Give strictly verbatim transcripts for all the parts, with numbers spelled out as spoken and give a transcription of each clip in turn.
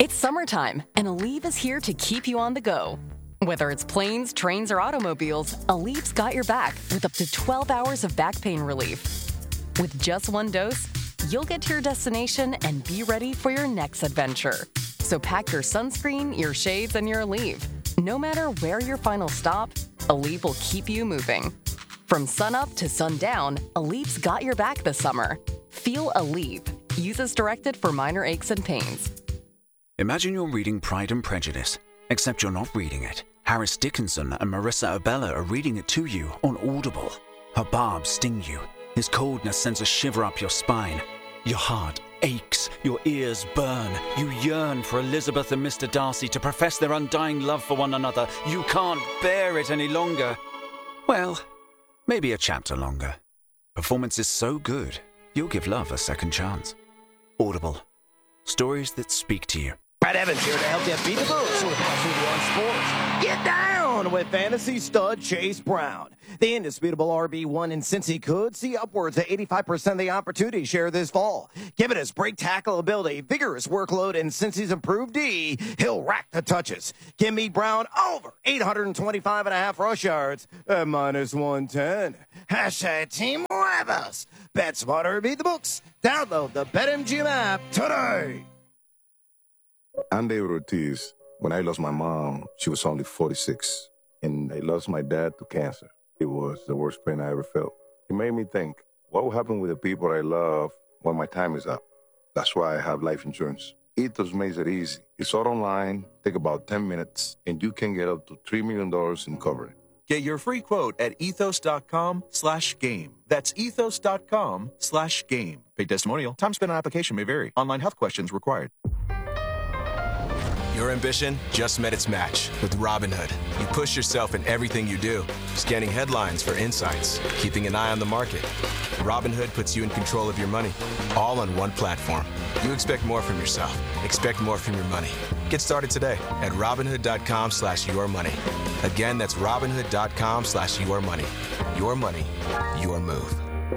It's summertime, and Aleve is here to keep you on the go. Whether it's planes, trains, or automobiles, Aleve's got your back with up to twelve hours of back pain relief. With just one dose, you'll get to your destination and be ready for your next adventure. So pack your sunscreen, your shades, and your Aleve. No matter where your final stop, Aleve will keep you moving. From sunup to sundown, Aleve's got your back this summer. Feel Aleve. Use as directed for minor aches and pains. Imagine you're reading Pride and Prejudice, except you're not reading it. Harris Dickinson and Marissa Abella are reading it to you on Audible. Her barbs sting you. His coldness sends a shiver up your spine. Your heart aches, your ears burn. You yearn for Elizabeth and Mister Darcy to profess their undying love for one another. You can't bear it any longer. Well, maybe a chapter longer. Performance is so good, you'll give love a second chance. Audible. Stories that speak to you. Brad Evans here to help you beat the books with Studio on Sports. Get down with fantasy stud Chase Brown. The indisputable R B one in Cincy could see upwards of eighty-five percent of the opportunity share this fall. Given his break tackle ability, vigorous workload, and Cincy's improved D, he'll rack the touches. Give me Brown over eight hundred twenty-five and a half rush yards at minus one ten. Hashtag Team Rebels. Bet smarter, beat the books. Download the BetMGM app today. I'm David Ortiz. When I lost my mom, she was only forty-six, and I lost my dad to cancer. It was the worst pain I ever felt. It made me think, what will happen with the people I love when my time is up? That's why I have life insurance. Ethos makes it easy. It's all online, take about ten minutes, and you can get up to three million dollars in coverage. Get your free quote at ethos.com slash game. That's ethos.com slash game. Paid testimonial. Time spent on application may vary. Online health questions required. Your ambition just met its match with Robinhood. You push yourself in everything you do, scanning headlines for insights, keeping an eye on the market. Robinhood puts you in control of your money, all on one platform. You expect more from yourself. Expect more from your money. Get started today at Robinhood.com slash your money. Again, that's Robinhood.com slash your money. Your money, your move.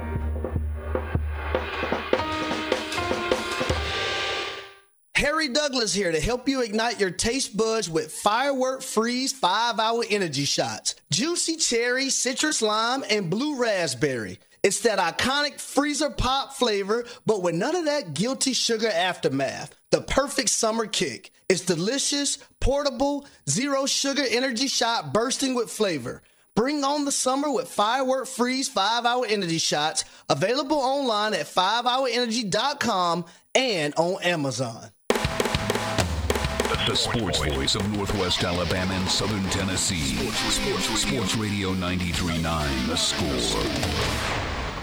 Harry Douglas here to help you ignite your taste buds with Firework Freeze five hour Energy Shots. Juicy cherry, citrus lime, and blue raspberry. It's that iconic freezer pop flavor, but with none of that guilty sugar aftermath. The perfect summer kick. It's delicious, portable, zero sugar energy shot bursting with flavor. Bring on the summer with Firework Freeze five hour Energy Shots. Available online at five hour energy dot com and on Amazon. The sports voice of Northwest Alabama and Southern Tennessee. Sports, sports, sports Radio ninety-three point nine, The Score.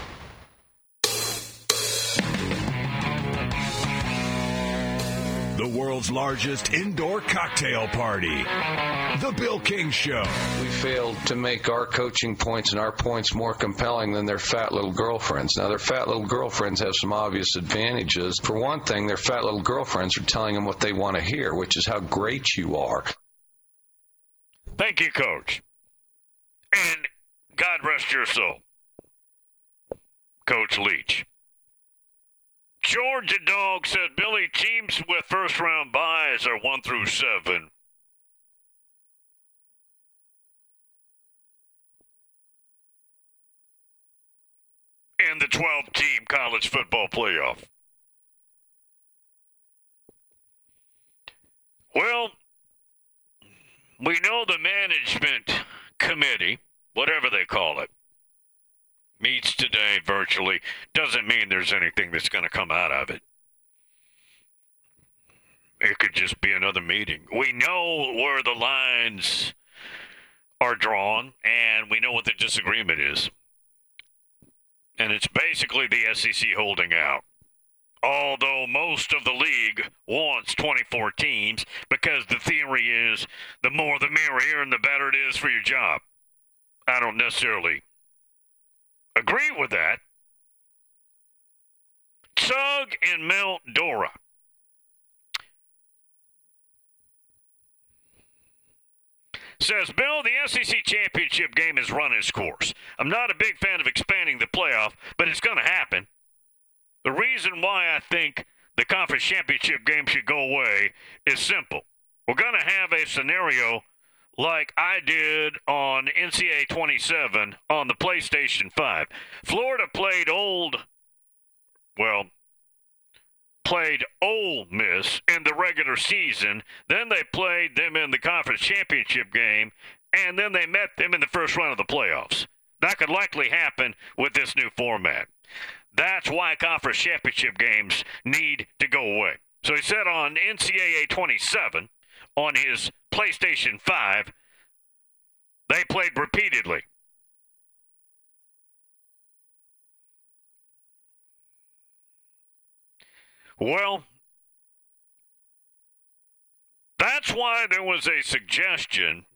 The world's largest indoor cocktail party. The Bill King Show. We failed to make our coaching points and our points more compelling than their fat little girlfriends. Now, their fat little girlfriends have some obvious advantages. For one thing, their fat little girlfriends are telling them what they want to hear, which is how great you are. Thank you, Coach. And God rest your soul, Coach Leach. Georgia Dog said, Billy, teams with first-round buys are one through seven. In the twelve-team college football playoff. Well, we know the management committee, whatever they call it, meets today virtually. Doesn't mean there's anything that's going to come out of it. It could just be another meeting. We know where the lines are drawn, and we know what the disagreement is. And it's basically the S E C holding out. Although most of the league wants twenty-four teams, because the theory is the more the merrier and the better it is for your job. I don't necessarily agree with that. Tug in Mount Dora. Says, Bill, the S E C championship game has run its course. I'm not a big fan of expanding the playoff, but it's going to happen. The reason why I think the conference championship game should go away is simple. We're going to have a scenario like I did on N C A A twenty-seven on the PlayStation five. Florida played old, well, played Ole Miss in the regular season. Then they played them in the conference championship game, and then they met them in the first round of the playoffs. That could likely happen with this new format. That's why conference championship games need to go away. So he said on N C A A twenty-seven, on his PlayStation five, they played repeatedly. Well, that's why there was a suggestion.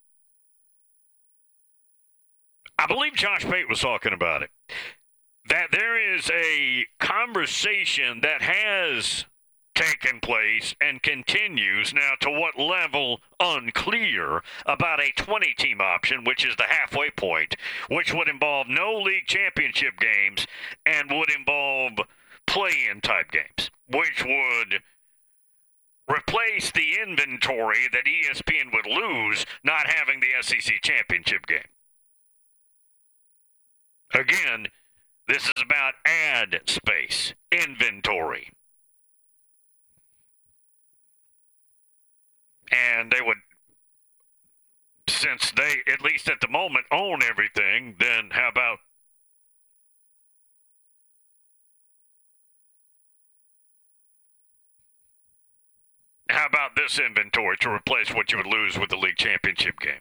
I believe Josh Pate was talking about it. That there is a conversation that has taken place and continues now, to what level unclear, about a twenty-team option, which is the halfway point, which would involve no league championship games and would involve play-in type games, which would replace the inventory that E S P N would lose not having the S E C championship game. Again, this is about ad space, inventory. And they would, since they, at least at the moment, own everything, then how about how about this inventory to replace what you would lose with the league championship game?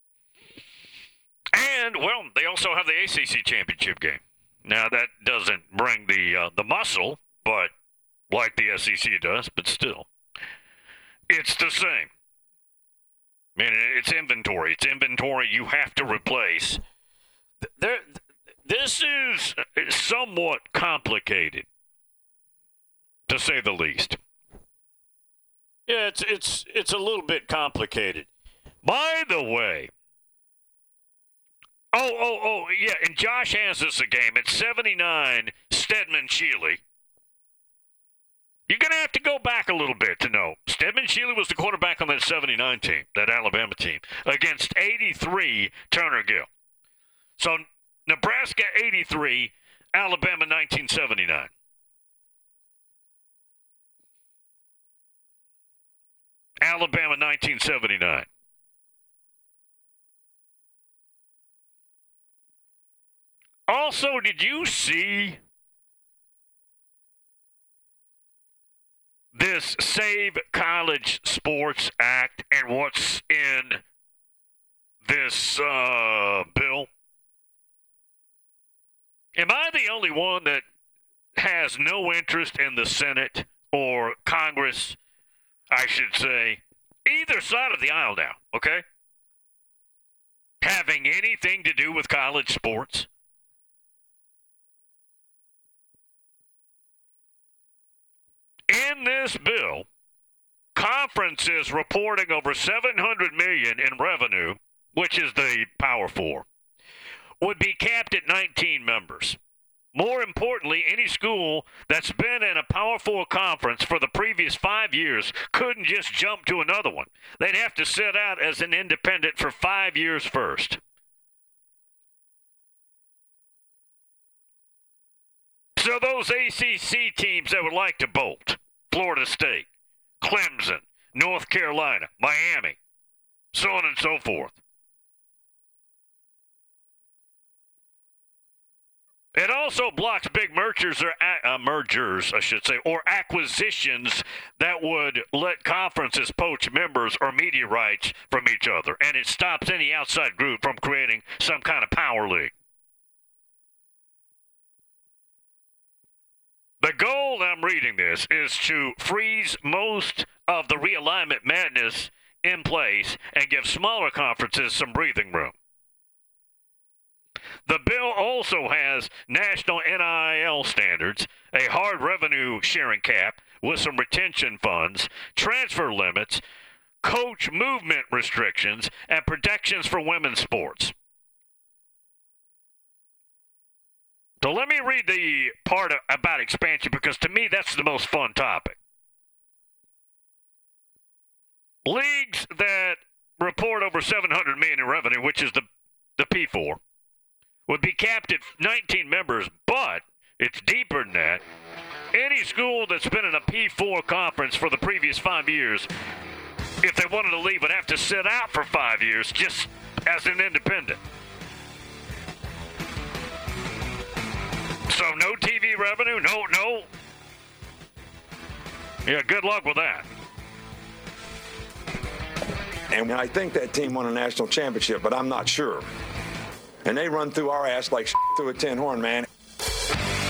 And, well, they also have the A C C championship game. Now, that doesn't bring the uh, the muscle, but like the S E C does, but still, it's the same. I mean, it's inventory. It's inventory you have to replace. There, this is somewhat complicated, to say the least. Yeah, it's it's it's a little bit complicated. By the way, oh, oh, oh, yeah, and Josh has us a game at seventy-nine, Stedman Shealy. You're going to have to go back a little bit to know. Stedman Shealy was the quarterback on that seventy-nine team, that Alabama team, against eighty-three, Turner Gill. So Nebraska eighty-three, Alabama nineteen seventy-nine. Alabama nineteen seventy-nine. Also, did you see this Save College Sports Act and what's in this uh, bill? Am I the only one that has no interest in the Senate or Congress, I should say, either side of the aisle now, okay, having anything to do with college sports? In this bill, conferences reporting over seven hundred million dollars in revenue, which is the Power Four, would be capped at nineteen members. More importantly, any school that's been in a Power Four conference for the previous five years couldn't just jump to another one. They'd have to sit out as an independent for five years first. So those A C C teams that would like to bolt, Florida State, Clemson, North Carolina, Miami, so on and so forth. It also blocks big mergers, or uh, mergers, I should say, or acquisitions that would let conferences poach members or media rights from each other, and it stops any outside group from creating some kind of power league. The goal, I'm reading this, is to freeze most of the realignment madness in place and give smaller conferences some breathing room. The bill also has national N I L standards, a hard revenue sharing cap with some retention funds, transfer limits, coach movement restrictions, and protections for women's sports. So let me read the part about expansion, because to me that's the most fun topic. leagues that report over seven hundred million dollars in revenue, which is the, the P four, would be capped at nineteen members, but it's deeper than that. Any school that's been in a P four conference for the previous five years, if they wanted to leave, would have to sit out for five years just as an independent. So no T V revenue, no, no. Yeah, good luck with that. And I think that team won a national championship, but I'm not sure. And they run through our ass like through a tin horn, man.